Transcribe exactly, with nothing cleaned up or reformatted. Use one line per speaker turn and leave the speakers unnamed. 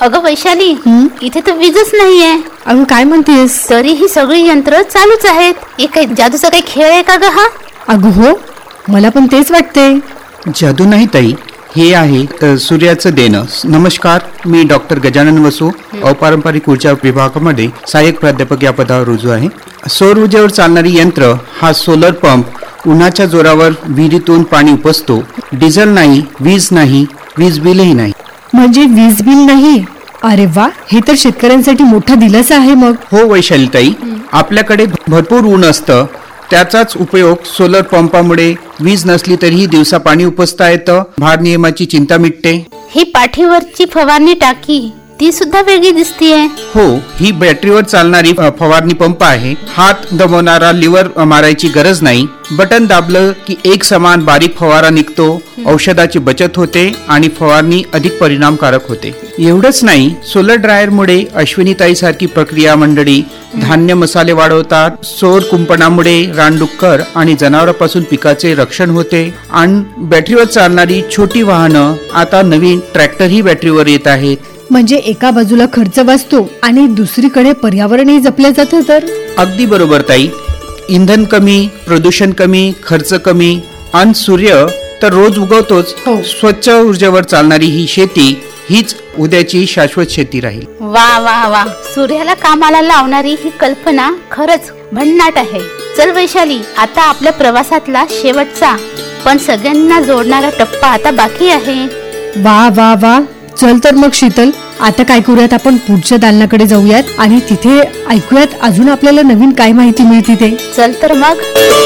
अगं वैशाली,
हं?
इथे तर वीजच नाहीये.
अगं काय म्हणतेस?
तरी ही सगळी यंत्र चालूच आहेत. हे काही जादूचा काही खेळ आहे का ग हा?
अगं हो, मला पण तेच वाटते.
जादू नाही ताई, हे आहे अ, सूर्याचं देणं. नमस्कार, मी डॉक्टर गजानन वसू, अपारंपरिक ऊर्जा विभागामध्ये सहाय्यक प्राध्यापक या पदावर रुजू आहे. सौर ऊर्जेवर चालणारी यंत्र हा सोलर पंप उन्हाच्या जोरावर विहिरीतून पाणी उपसतो. डिझेल नाही, वीज नाही, वीज बिलही नाही.
म्हणजे वीज बिल नाही? अरे वा, हे तर शेतकऱ्यांसाठी मोठा दिलासा आहे मग.
हो वैशाली ताई, आपल्याकडे भरपूर ऊन असतं, त्याचाच उपयोग सोलर पंपामुळे वीज नसली तरीही दिवसा पाणी उपसता येतं. भारनियमाची चिंता मिटते.
ही पाठीवरची फवारणी टाकी ती सुद्धा वेगळी दिसतीये.
हो, ही बॅटरीवर चालणारी अ, फवारणी पंप आहे. हात दमवणारा लिव्हर अ, मारायची गरज नाही. बटन दाबलं की एक समान बारीक फवारा निघतो. औषधाची बचत होते आणि फवारणी अधिक परिणामकारक होते. एवढंच नाही, सोलर ड्रायरमुळे अश्विनीताई सारखी प्रक्रिया मंडळी धान्य मसाले वाढवतात. सौर कुंपणामुळे रानडुक्कर आणि जनावरांपासून पिकाचे रक्षण होते. आणि बॅटरीवर चालणारी छोटी वाहनं, आता नवीन ट्रॅक्टरही बॅटरीवर येत आहेत.
म्हणजे एका बाजूला खर्च वाचतो आणि दुसरीकडे पर्यावरणही जपलं जातं. तर
अगदी बरोबर ताई, इंधन कमी, प्रदूषण कमी, खर्च कमी आणि सूर्य तर रोज उगवतोच.
हो.
स्वच्छ ऊर्जेवर चालणारी ही शेती हीच उद्याची शाश्वत शेती राहील.
वा वा वा, सूर्याला कामाला लावणारी ही कल्पना खरंच भन्नाट आहे. चल वैशाली, आता आपल्या प्रवासातला शेवटचा पण सगळ्यांना जोडणारा टप्पा आता बाकी आहे.
वा वा वा, चल तर मग शीतल, आता काय करूयात, आपण पुढच्या दालनाकडे जाऊयात आणि तिथे ऐकूयात अजून आपल्याला नवीन काय माहिती मिळते ते.
चल तर मग.